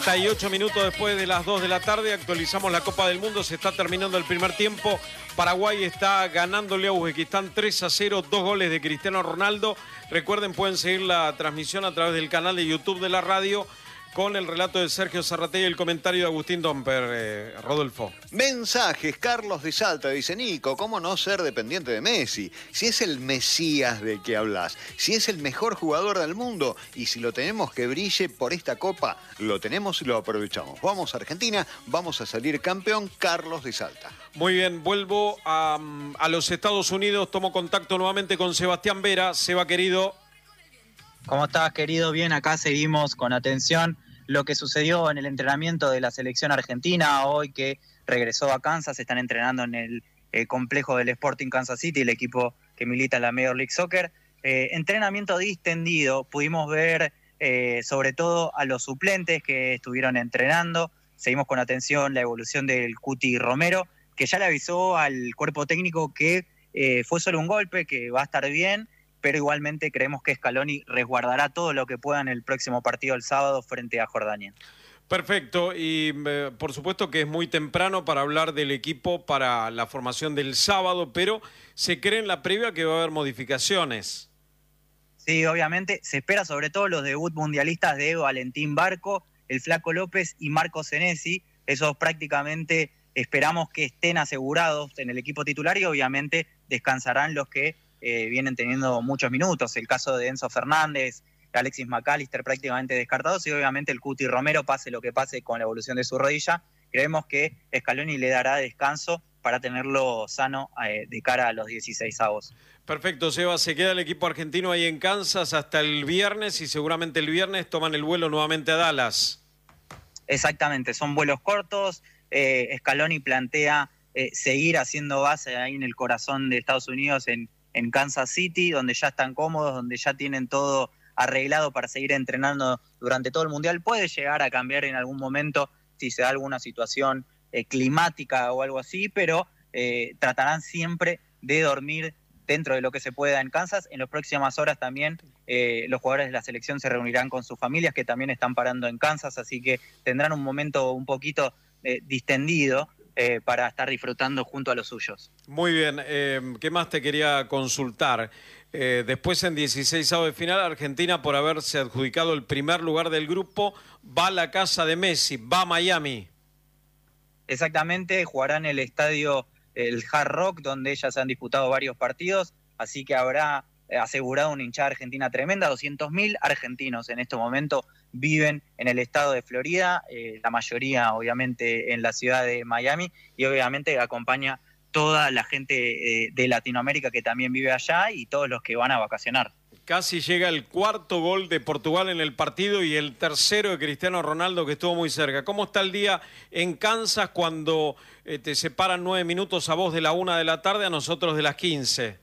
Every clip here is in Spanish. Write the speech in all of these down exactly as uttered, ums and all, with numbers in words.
treinta y ocho minutos después de las dos de la tarde, actualizamos la Copa del Mundo, se está terminando el primer tiempo. Paraguay está ganándole a Uzbekistán tres a cero, dos goles de Cristiano Ronaldo. Recuerden, pueden seguir la transmisión a través del canal de YouTube de la radio con el relato de Sergio Zarratea y el comentario de Agustín Domper, eh, Rodolfo. Mensajes, Carlos de Salta dice: Nico, ¿cómo no ser dependiente de Messi? Si es el Mesías del que hablas, si es el mejor jugador del mundo, y si lo tenemos que brille por esta Copa, lo tenemos y lo aprovechamos. Vamos a Argentina, vamos a salir campeón. Carlos de Salta. Muy bien, vuelvo a, a los Estados Unidos, tomo contacto nuevamente con Sebastián Vera. Seba, querido. ¿Cómo estás, querido? Bien, acá seguimos con atención lo que sucedió en el entrenamiento de la selección argentina hoy, que regresó a Kansas. Están entrenando en el eh, complejo del Sporting Kansas City, el equipo que milita en la Major League Soccer. Eh, entrenamiento distendido, pudimos ver eh, sobre todo a los suplentes que estuvieron entrenando. Seguimos con atención la evolución del Cuti Romero, que ya le avisó al cuerpo técnico que eh, fue solo un golpe, que va a estar bien, pero igualmente creemos que Scaloni resguardará todo lo que pueda en el próximo partido el sábado frente a Jordania. Perfecto, y eh, por supuesto que es muy temprano para hablar del equipo para la formación del sábado, pero se cree en la previa que va a haber modificaciones. Sí, obviamente, se espera sobre todo los debut mundialistas de Valentín Barco, el Flaco López y Marco Senesi. Esos prácticamente esperamos que estén asegurados en el equipo titular y obviamente descansarán los que Eh, vienen teniendo muchos minutos, el caso de Enzo Fernández, Alexis McAllister prácticamente descartados, y obviamente el Cuti Romero, pase lo que pase con la evolución de su rodilla, creemos que Scaloni le dará descanso para tenerlo sano eh, de cara a los dieciseisavos. Perfecto, Seba, se queda el equipo argentino ahí en Kansas hasta el viernes y seguramente el viernes toman el vuelo nuevamente a Dallas. Exactamente, son vuelos cortos, eh, Scaloni plantea eh, seguir haciendo base ahí en el corazón de Estados Unidos, en en Kansas City, donde ya están cómodos, donde ya tienen todo arreglado para seguir entrenando durante todo el Mundial. Puede llegar a cambiar en algún momento si se da alguna situación eh, climática o algo así, pero eh, tratarán siempre de dormir dentro de lo que se pueda en Kansas. En las próximas horas también eh, los jugadores de la selección se reunirán con sus familias, que también están parando en Kansas, así que tendrán un momento un poquito eh, distendido, Eh, para estar disfrutando junto a los suyos. Muy bien, eh, ¿qué más te quería consultar? Eh, después en dieciseisavos de final, Argentina, por haberse adjudicado el primer lugar del grupo, va a la casa de Messi, va a Miami. Exactamente, jugará en el estadio el Hard Rock, donde ya se han disputado varios partidos, así que habrá asegurado una hinchada argentina tremenda. doscientos mil argentinos en este momento viven en el estado de Florida, eh, la mayoría obviamente en la ciudad de Miami, y obviamente acompaña toda la gente eh, de Latinoamérica que también vive allá y todos los que van a vacacionar. Casi llega el cuarto gol de Portugal en el partido y el tercero de Cristiano Ronaldo, que estuvo muy cerca. ¿Cómo está el día en Kansas cuando eh, te separan nueve minutos a vos de la una de la tarde, a nosotros de las quince?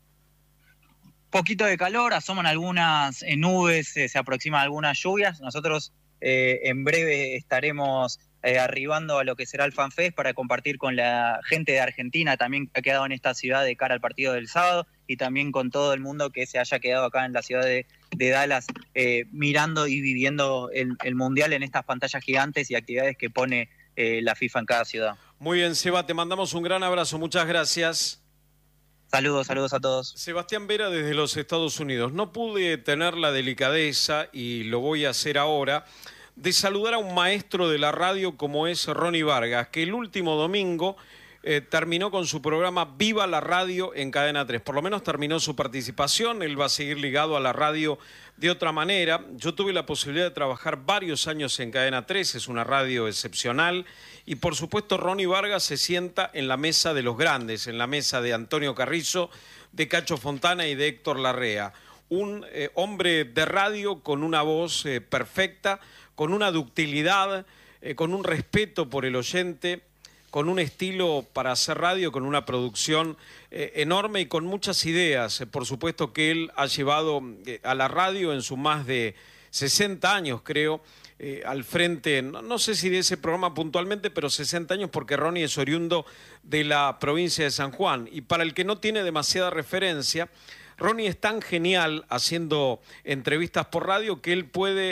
Poquito de calor, asoman algunas eh, nubes, eh, se aproximan algunas lluvias. Nosotros eh, en breve estaremos eh, arribando a lo que será el FanFest para compartir con la gente de Argentina también que ha quedado en esta ciudad de cara al partido del sábado, y también con todo el mundo que se haya quedado acá en la ciudad de, de Dallas eh, mirando y viviendo el, el Mundial en estas pantallas gigantes y actividades que pone eh, la FIFA en cada ciudad. Muy bien, Seba, te mandamos un gran abrazo, muchas gracias. Saludos, saludos a todos. Sebastián Vera desde los Estados Unidos. No pude tener la delicadeza, y lo voy a hacer ahora, de saludar a un maestro de la radio como es Ronnie Vargas, que el último domingo eh, terminó con su programa Viva la Radio en Cadena tres. Por lo menos terminó su participación, él va a seguir ligado a la radio de otra manera. Yo tuve la posibilidad de trabajar varios años en Cadena tres, es una radio excepcional. Y por supuesto Ronnie Vargas se sienta en la mesa de los grandes, en la mesa de Antonio Carrizo, de Cacho Fontana y de Héctor Larrea. Un eh, hombre de radio con una voz eh, perfecta, con una ductilidad, eh, con un respeto por el oyente, con un estilo para hacer radio, con una producción eh, enorme y con muchas ideas. Eh, por supuesto que él ha llevado eh, a la radio en sus más de sesenta años, creo, Eh, al frente, no, no sé si de ese programa puntualmente, pero sesenta años, porque Ronnie es oriundo de la provincia de San Juan. Y para el que no tiene demasiada referencia, Ronnie es tan genial haciendo entrevistas por radio que él puede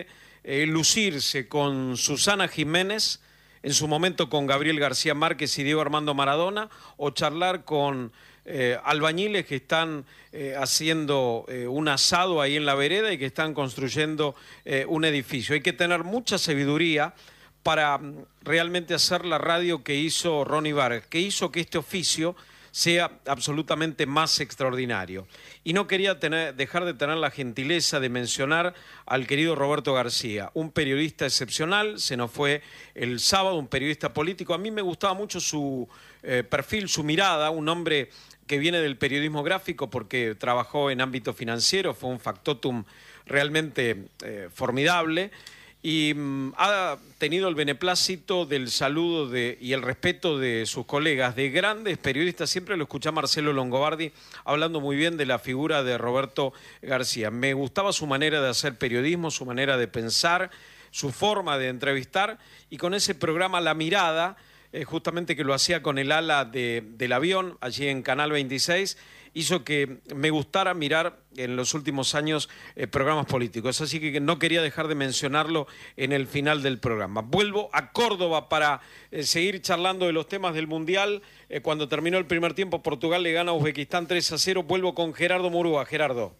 eh, lucirse con Susana Jiménez, en su momento con Gabriel García Márquez y Diego Armando Maradona, o charlar con eh, albañiles que están eh, haciendo eh, un asado ahí en la vereda y que están construyendo eh, un edificio. Hay que tener mucha sabiduría para realmente hacer la radio que hizo Ronnie Vargas, que hizo que este oficio sea absolutamente más extraordinario. Y no quería tener, dejar de tener la gentileza de mencionar al querido Roberto García, un periodista excepcional, se nos fue el sábado, un periodista político. A mí me gustaba mucho su eh, perfil, su mirada, un hombre que viene del periodismo gráfico porque trabajó en ámbito financiero, fue un factotum realmente eh, formidable. Y mm, ha tenido el beneplácito del saludo de, y el respeto de sus colegas, de grandes periodistas. Siempre lo escuché a Marcelo Longobardi hablando muy bien de la figura de Roberto García. Me gustaba su manera de hacer periodismo, su manera de pensar, su forma de entrevistar, y con ese programa La Mirada, eh, justamente que lo hacía con el ala de, del avión, allí en Canal veintiséis, hizo que me gustara mirar en los últimos años eh, programas políticos. Así que no quería dejar de mencionarlo en el final del programa. Vuelvo a Córdoba para eh, seguir charlando de los temas del Mundial. Eh, cuando terminó el primer tiempo, Portugal le gana a Uzbekistán tres a cero. Vuelvo con Gerardo Murúa. Gerardo.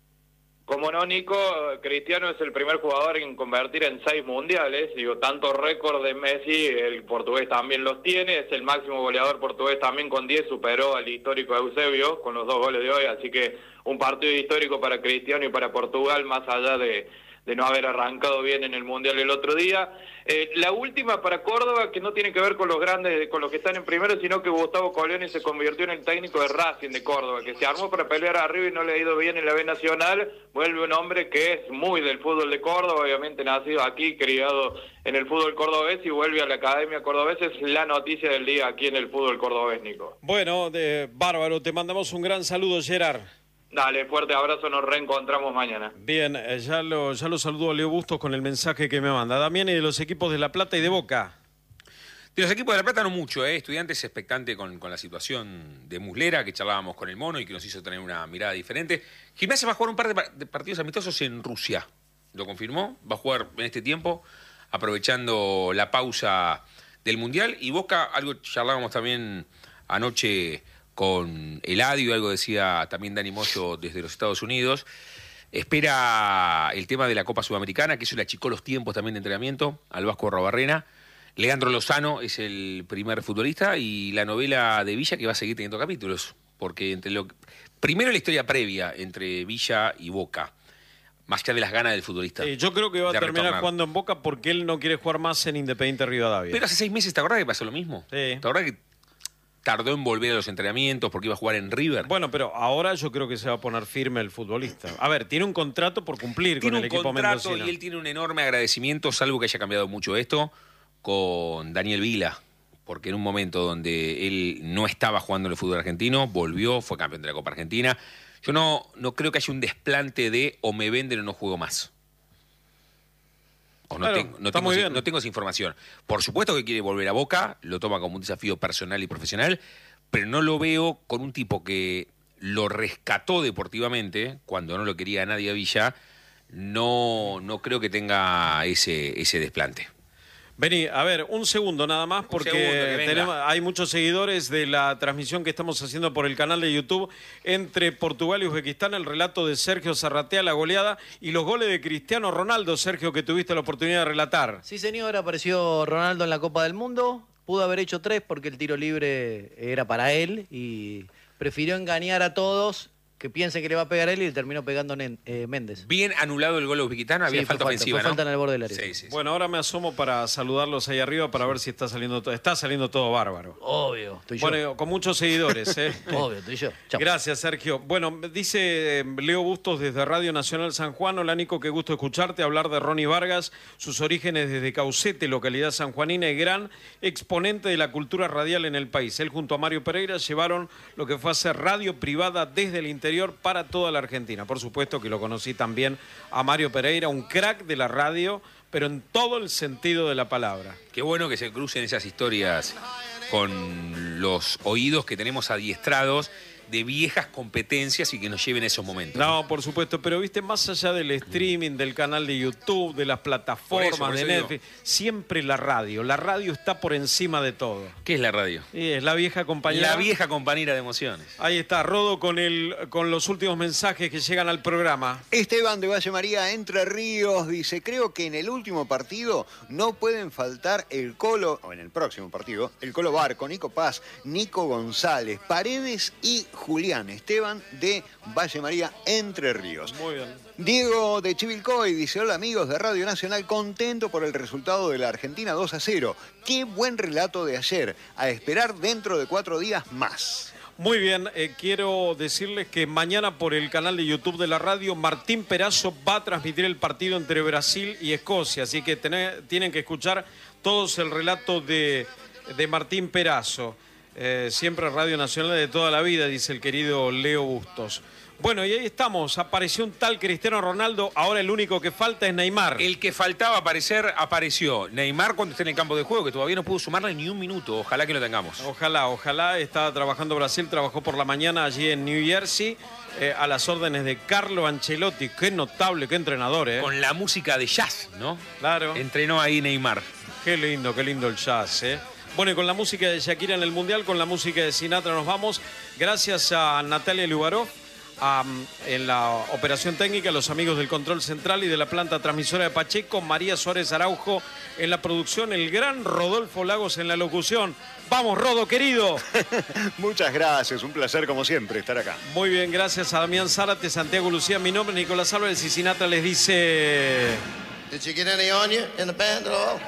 Como no, Nico, Cristiano es el primer jugador en convertir en seis mundiales. Digo, tanto récord de Messi, el portugués también los tiene. Es el máximo goleador portugués también con diez, superó al histórico Eusebio con los dos goles de hoy. Así que un partido histórico para Cristiano y para Portugal, más allá de, de no haber arrancado bien en el Mundial el otro día. Eh, la última para Córdoba, que no tiene que ver con los grandes, con los que están en primero, sino que Gustavo Coloni se convirtió en el técnico de Racing de Córdoba, que se armó para pelear arriba y no le ha ido bien en la B Nacional. Vuelve un hombre que es muy del fútbol de Córdoba, obviamente nacido aquí, criado en el fútbol cordobés, y vuelve a la Academia Cordobesa. Es la noticia del día aquí en el fútbol cordobés, Nico. Bueno, de, bárbaro, te mandamos un gran saludo, Gerard. Dale, fuerte abrazo, nos reencontramos mañana. Bien, eh, ya lo, ya lo saludo a Leo Bustos con el mensaje que me manda. Damián, y de los equipos de La Plata y de Boca. De los equipos de La Plata no mucho, ¿eh? Estudiantes expectante con, con la situación de Muslera, que charlábamos con el Mono y que nos hizo tener una mirada diferente. Gimnasia va a jugar un par de, de partidos amistosos en Rusia, lo confirmó, va a jugar en este tiempo, aprovechando la pausa del Mundial. Y Boca, algo charlábamos también anoche con Eladio, algo decía también Dani Moyo desde los Estados Unidos. Espera el tema de la Copa Sudamericana, que eso le achicó los tiempos también de entrenamiento al Vasco Arrobarrena. Leandro Lozano es el primer futbolista, y la novela de Villa, que va a seguir teniendo capítulos, porque entre lo primero la historia previa entre Villa y Boca, más allá de las ganas del futbolista. Eh, yo creo que va a terminar retornar. jugando en Boca porque él no quiere jugar más en Independiente Rivadavia. Pero hace seis meses, ¿te acordás que pasó lo mismo? Sí. ¿Te acordás que tardó en volver a los entrenamientos porque iba a jugar en River? Bueno, pero ahora yo creo que se va a poner firme el futbolista. A ver, tiene un contrato por cumplir Tiene con el un equipo contrato mendocino. y él tiene un enorme agradecimiento, salvo que haya cambiado mucho esto, con Daniel Vila, porque en un momento donde él no estaba jugando en el fútbol argentino, volvió, fue campeón de la Copa Argentina. Yo no, no creo que haya un desplante de o me venden o no juego más. O no, Claro, tengo, no, está tengo, muy esa- bien. no tengo esa información. Por supuesto que quiere volver a Boca, lo toma como un desafío personal y profesional, pero no lo veo con un tipo que lo rescató deportivamente, cuando no lo quería nadie a Villa. No, no creo que tenga ese, ese desplante. Vení, a ver, un segundo nada más, porque segundo, que venga. tenemos, hay muchos seguidores de la transmisión que estamos haciendo por el canal de YouTube entre Portugal y Uzbekistán, el relato de Sergio Zarratea, la goleada, y los goles de Cristiano Ronaldo, Sergio, que tuviste la oportunidad de relatar. Sí, señor, apareció Ronaldo en la Copa del Mundo. Pudo haber hecho tres porque el tiro libre era para él y prefirió engañar a todos que piensen que le va a pegar él, y le terminó pegando Nen- eh, Méndez. Bien anulado el gol uzbekitano, había Sí, fue falta falta, ofensiva, fue ¿no? falta en el borde del área. Sí, sí, sí. Bueno, ahora me asomo para saludarlos ahí arriba para ver si está saliendo todo. Está saliendo todo bárbaro. Obvio, estoy yo. Bueno, con muchos seguidores, ¿eh? Obvio, estoy yo. Chao. Gracias, Sergio. Bueno, dice eh, Leo Bustos desde Radio Nacional San Juan. Hola, Nico, qué gusto escucharte hablar de Ronnie Vargas, sus orígenes desde Caucete, localidad sanjuanina, y gran exponente de la cultura radial en el país. Él junto a Mario Pereira llevaron lo que fue a ser radio privada desde el interior para toda la Argentina. Por supuesto que lo conocí también a Mario Pereira, un crack de la radio, pero en todo el sentido de la palabra. Qué bueno que se crucen esas historias con los oídos que tenemos adiestrados de viejas competencias y que nos lleven a esos momentos. No, por supuesto, pero viste, más allá del streaming, del canal de YouTube, de las plataformas, Por eso, por de eso Netflix, digo. siempre la radio. La radio está por encima de todo. ¿Qué es la radio? Y es la vieja compañera. La vieja compañera de emociones. Ahí está, Rodo con, el, con los últimos mensajes que llegan al programa. Esteban de Valle María, Entre Ríos, dice, creo que en el último partido no pueden faltar el Colo, o en el próximo partido, el Colo Barco, Nico Paz, Nico González, Paredes y Julián. Esteban de Valle María, Entre Ríos. Muy bien. Diego de Chivilcoy dice, hola amigos de Radio Nacional, contento por el resultado de la Argentina dos a cero. Qué buen relato de ayer. A esperar dentro de cuatro días más. Muy bien, eh, quiero decirles que mañana por el canal de YouTube de la radio, Martín Perazo va a transmitir el partido entre Brasil y Escocia, así que tener, tienen que escuchar todos el relato de, de Martín Perazo. Eh, siempre Radio Nacional de toda la vida, dice el querido Leo Bustos. Bueno, y ahí estamos, apareció un tal Cristiano Ronaldo, ahora el único que falta es Neymar. El que faltaba aparecer, apareció. Neymar cuando esté en el campo de juego, que todavía no pudo sumarle ni un minuto. Ojalá que lo tengamos. Ojalá, ojalá. Estaba trabajando Brasil, trabajó por la mañana allí en New Jersey, eh, a las órdenes de Carlo Ancelotti. Qué notable, qué entrenador, ¿eh? Con la música de jazz, ¿no? Claro. Entrenó ahí Neymar. Qué lindo, qué lindo el jazz, ¿eh? Bueno, y con la música de Shakira en el Mundial, con la música de Sinatra nos vamos. Gracias a Natalia Lugarov, a, en la operación técnica, los amigos del control central y de la planta transmisora de Pacheco, María Suárez Araujo en la producción, el gran Rodolfo Lagos en la locución. Vamos, Rodo, querido. Muchas gracias, un placer como siempre estar acá. Muy bien, gracias a Damián Zárate, Santiago Lucía, mi nombre es Nicolás Álvarez y Sinatra les dice... Did you get any on you in the band at all?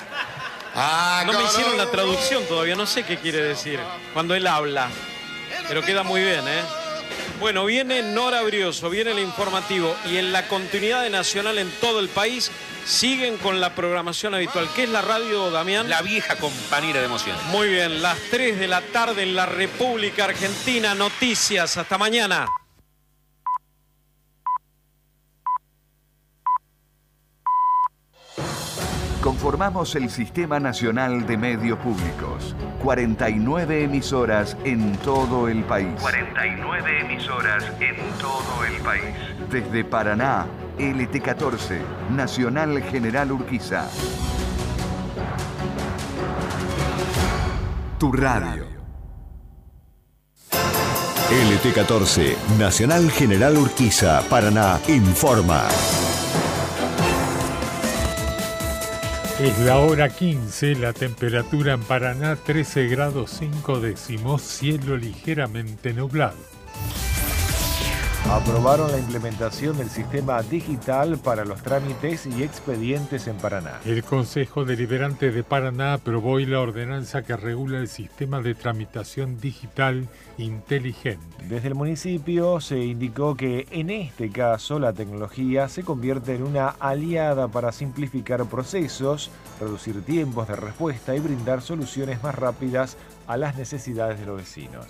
No me hicieron la traducción todavía, no sé qué quiere decir cuando él habla, pero queda muy bien, ¿eh? Bueno, viene Nora Brioso, viene el informativo y en la continuidad de Nacional en todo el país siguen con la programación habitual. ¿Qué es la radio, Damián? La vieja compañera de emociones. Muy bien, las tres de la tarde en la República Argentina. Noticias, hasta mañana. Conformamos el Sistema Nacional de Medios Públicos. cuarenta y nueve emisoras en todo el país. cuarenta y nueve emisoras en todo el país. Desde Paraná, L T catorce, Nacional General Urquiza. Tu radio. L T catorce, Nacional General Urquiza, Paraná, informa. Es la hora quince, la temperatura en Paraná trece grados cinco décimos, cielo ligeramente nublado. Aprobaron la implementación del sistema digital para los trámites y expedientes en Paraná. El Consejo Deliberante de Paraná aprobó hoy la ordenanza que regula el sistema de tramitación digital inteligente. Desde el municipio se indicó que en este caso la tecnología se convierte en una aliada para simplificar procesos, reducir tiempos de respuesta y brindar soluciones más rápidas a las necesidades de los vecinos.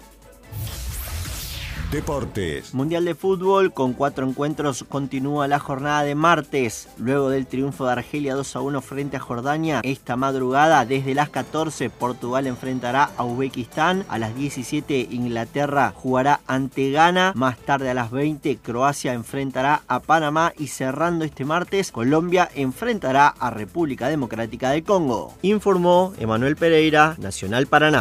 Deportes. Mundial de Fútbol, con cuatro encuentros continúa la jornada de martes. Luego del triunfo de Argelia dos a uno frente a Jordania, esta madrugada desde las catorce Portugal enfrentará a Uzbekistán. A las diecisiete Inglaterra jugará ante Ghana. Más tarde a las veinte Croacia enfrentará a Panamá y cerrando este martes Colombia enfrentará a República Democrática del Congo. Informó Emanuel Pereira, Nacional Paraná.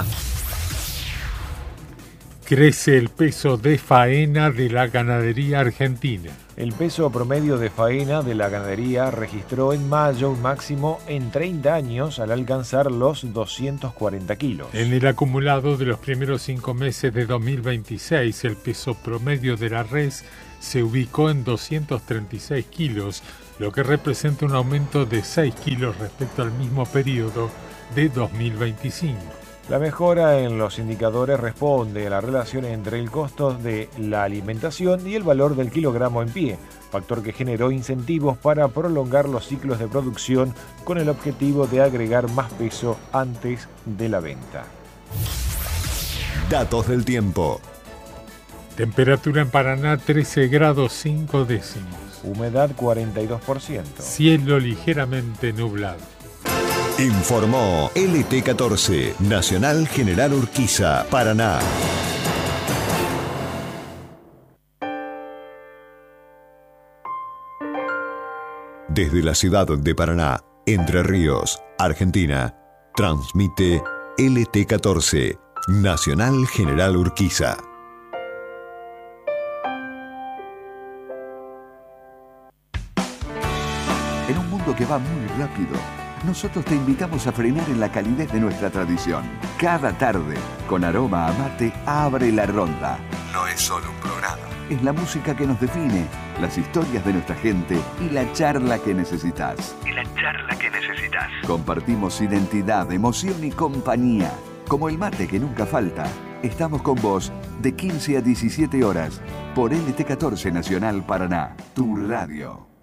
Crece el peso de faena de la ganadería argentina. El peso promedio de faena de la ganadería registró en mayo un máximo en treinta años al alcanzar los doscientos cuarenta kilos. En el acumulado de los primeros cinco meses de dos mil veintiséis, el peso promedio de la res se ubicó en doscientos treinta y seis kilos, lo que representa un aumento de seis kilos respecto al mismo periodo de dos mil veinticinco. La mejora en los indicadores responde a la relación entre el costo de la alimentación y el valor del kilogramo en pie, factor que generó incentivos para prolongar los ciclos de producción con el objetivo de agregar más peso antes de la venta. Datos del tiempo. Temperatura en Paraná trece grados cinco décimos. Humedad cuarenta y dos por ciento. Cielo ligeramente nublado. Informó L T catorce, Nacional General Urquiza, Paraná. Desde la ciudad de Paraná, Entre Ríos, Argentina, transmite L T catorce, Nacional General Urquiza. En un mundo que va muy rápido, nosotros te invitamos a frenar en la calidez de nuestra tradición. Cada tarde, con aroma a mate, abre la ronda. No es solo un programa. Es la música que nos define, las historias de nuestra gente y la charla que necesitas. Y la charla que necesitas. Compartimos identidad, emoción y compañía. Como el mate que nunca falta. Estamos con vos de quince a diecisiete horas por L T catorce Nacional Paraná, tu radio.